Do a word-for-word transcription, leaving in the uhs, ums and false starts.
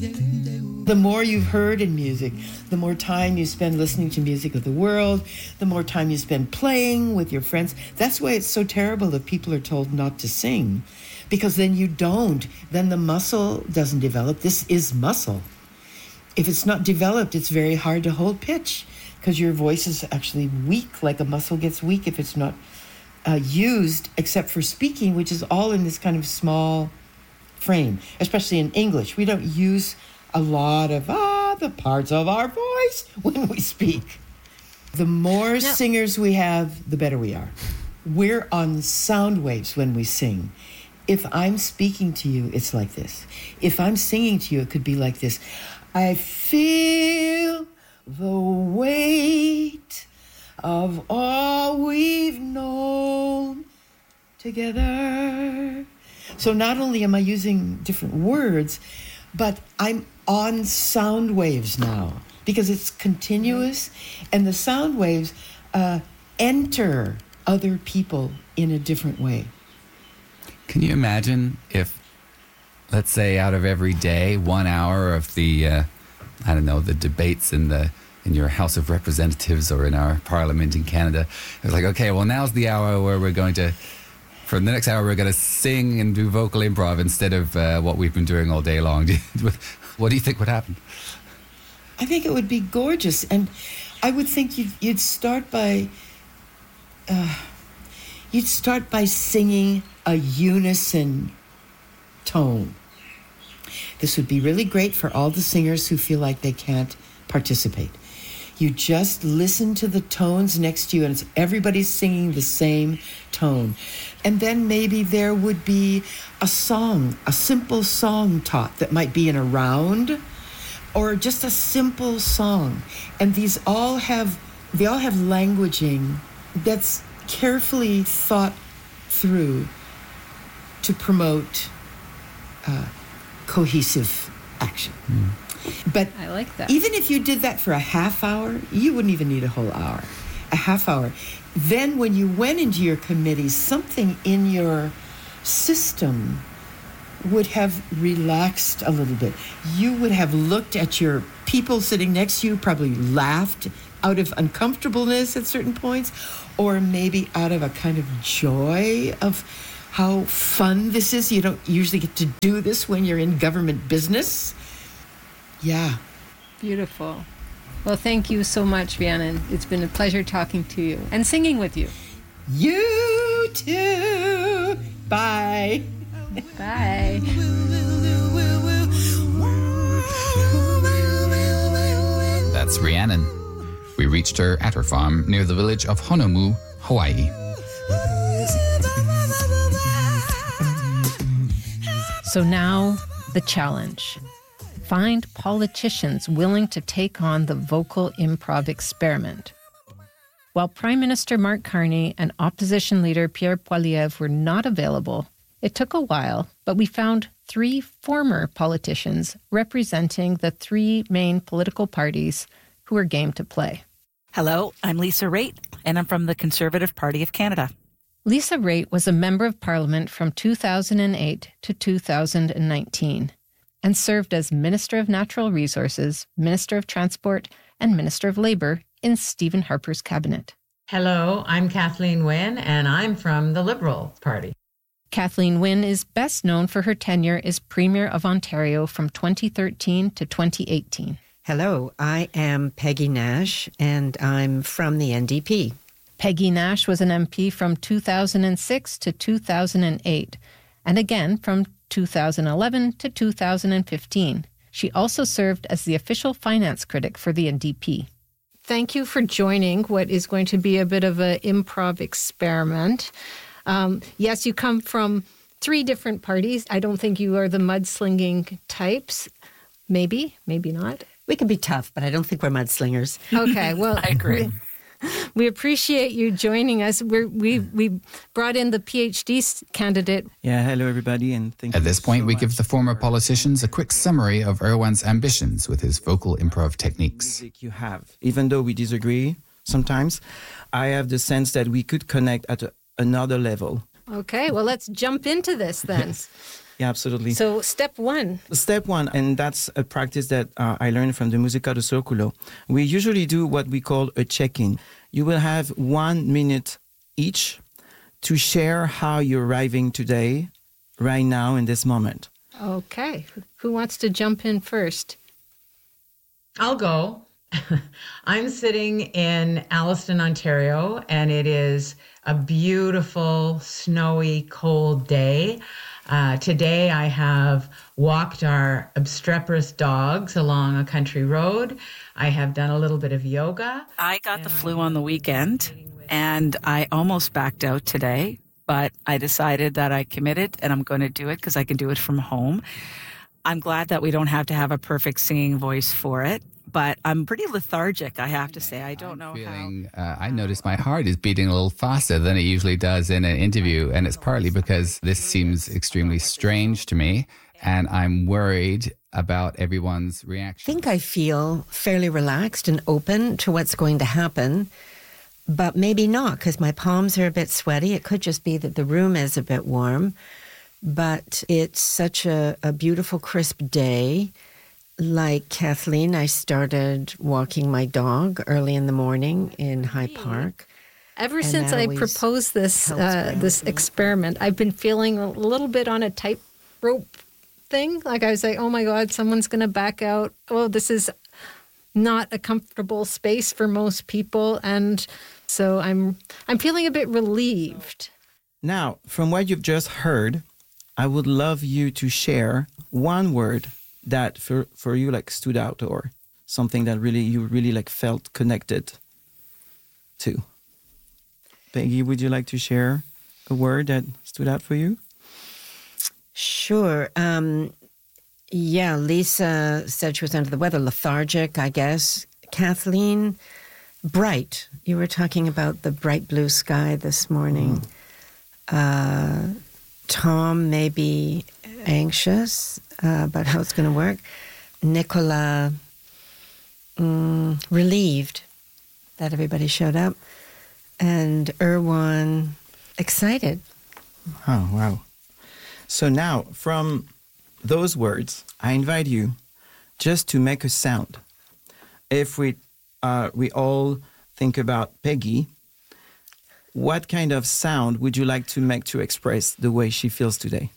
The more you've heard in music, the more time you spend listening to music of the world, the more time you spend playing with your friends. That's why it's so terrible if people are told not to sing, because then you don't. Then the muscle doesn't develop. This is muscle. If it's not developed, it's very hard to hold pitch because your voice is actually weak, like a muscle gets weak if it's not uh, used, except for speaking, which is all in this kind of small frame, especially in English. We don't use a lot of ah the parts of our voice when we speak. The more no. singers we have, the better we are. We're on sound waves when we sing. If I'm speaking to you, it's like this. If I'm singing to you, it could be like this. I feel the weight of all we've known together. So not only am I using different words, but I'm on sound waves now because it's continuous, and the sound waves uh, enter other people in a different way. Can you imagine if, let's say, out of every day, one hour of the, uh, I don't know, the debates in the in your House of Representatives or in our Parliament in Canada, it was like, okay, well, now's the hour where we're going to, for the next hour, we're going to sing and do vocal improv instead of uh, what we've been doing all day long. What do you think would happen? I think it would be gorgeous. And I would think you'd, you'd start by, uh, you'd start by singing a unison tone. This would be really great for all the singers who feel like they can't participate. You just listen to the tones next to you, and it's everybody's singing the same tone. And then maybe there would be a song, a simple song taught that might be in a round, or just a simple song. And these all have, they all have languaging that's carefully thought through to promote uh, cohesive action. Mm. But I like that. Even if you did that for a half hour, you wouldn't even need a whole hour. A half hour. Then when you went into your committee, something in your system would have relaxed a little bit. You would have looked at your people sitting next to you, probably laughed out of uncomfortableness at certain points, or maybe out of a kind of joy of how fun this is. You don't usually get to do this when you're in government business. Yeah. Beautiful. Well, thank you so much, Rhiannon. It's been a pleasure talking to you and singing with you. You too. Bye. Bye. That's Rhiannon. We reached her at her farm near the village of Honolulu, Hawaii. So now, the challenge. Find politicians willing to take on the vocal improv experiment. While Prime Minister Mark Carney and opposition leader Pierre Poilievre were not available, it took a while, but we found three former politicians representing the three main political parties who were game to play. Hello, I'm Lisa Raitt, and I'm from the Conservative Party of Canada. Lisa Raitt was a member of Parliament from two thousand eight to two thousand nineteen. And served as Minister of Natural Resources, Minister of Transport, and Minister of Labour in Stephen Harper's cabinet. Hello, I'm Kathleen Wynne, and I'm from the Liberal Party. Kathleen Wynne is best known for her tenure as Premier of Ontario from twenty thirteen to twenty eighteen. Hello, I am Peggy Nash, and I'm from the N D P. Peggy Nash was an M P from two thousand six to two thousand eight, and again from two thousand eleven to two thousand fifteen. She also served as the official finance critic for the N D P. Thank you for joining what is going to be a bit of an improv experiment. Um, yes, you come from three different parties. I don't think you are the mudslinging types. Maybe, maybe not. We can be tough, but I don't think we're mudslingers. Okay, well, I agree. We appreciate you joining us. We're, we we brought in the PhD candidate. Yeah, hello everybody, and thank you. At this point, so we much. give the former politicians a quick summary of Erwan's ambitions with his vocal improv techniques. Music you have, even though we disagree sometimes, I have the sense that we could connect at a, another level. Okay, well, let's jump into this then. Yes. Yeah, absolutely. So step one. Step one, and that's a practice that uh, I learned from the Musica do Circulo. We usually do what we call a check-in. You will have one minute each to share how you're arriving today, right now, in this moment. Okay. Who wants to jump in first? I'll go. I'm sitting in Alliston, Ontario, and it is a beautiful, snowy, cold day. Uh, today I have walked our obstreperous dogs along a country road. I have done a little bit of yoga. I got the flu on the weekend, and I almost backed out today, but I decided that I committed, and I'm going to do it because I can do it from home. I'm glad that we don't have to have a perfect singing voice for it, but I'm pretty lethargic, I have to say. I don't know feeling, how... Uh, I notice my heart is beating a little faster than it usually does in an interview, and it's partly because this seems extremely strange to me, and I'm worried about everyone's reaction. I think I feel fairly relaxed and open to what's going to happen, but maybe not, because my palms are a bit sweaty. It could just be that the room is a bit warm, but it's such a, a beautiful, crisp day. Like Kathleen, I started walking my dog early in the morning in High Park. Ever And since that I always proposed this helps uh, ground this me. experiment, I've been feeling a little bit on a tightrope thing. Like I was like, oh my God, someone's going to back out. Oh, this is not a comfortable space for most people. And so I'm I'm feeling a bit relieved. Now, from what you've just heard, I would love you to share one word that for, for you like stood out, or something that really you really like felt connected to. Peggy, would you like to share a word that stood out for you? Sure. Um, yeah, Lisa said she was under the weather, lethargic, I guess. Kathleen, bright. You were talking about the bright blue sky this morning. Uh, Tom may be anxious uh, about how it's going to work. Nicola, mm, relieved that everybody showed up. And Erwan, excited. Oh, wow. So now, from those words, I invite you just to make a sound. If we uh, we all think about Peggy, what kind of sound would you like to make to express the way she feels today?